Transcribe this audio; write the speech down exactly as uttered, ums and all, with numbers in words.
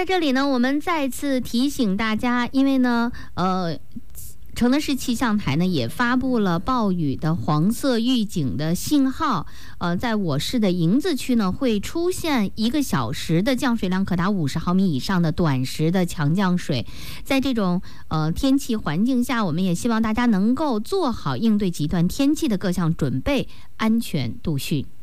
在这里呢，我们再次提醒大家，因为呢，呃。承德市气象台呢也发布了暴雨的黄色预警的信号，呃，在我市的营子区呢会出现一个小时的降水量可达五十毫米以上的短时的强降水。在这种呃天气环境下，我们也希望大家能够做好应对极端天气的各项准备，安全度汛。